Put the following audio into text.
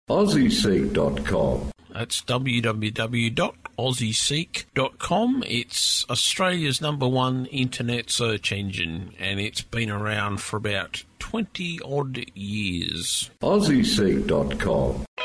AussieSeek.com. That's www.aussieseek.com. It's Australia's #1 internet search engine, and it's been around for about 20-odd years. AussieSeek.com.